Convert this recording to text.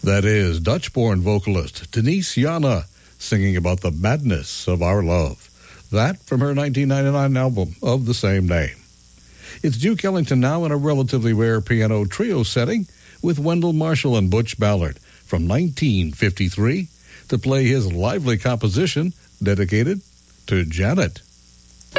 That is Dutch-born vocalist Denise Jana singing about the madness of our love. That from her 1999 album of the same name. It's Duke Ellington now in a relatively rare piano trio setting with Wendell Marshall and Butch Ballard from 1953 to play his lively composition dedicated to Janet.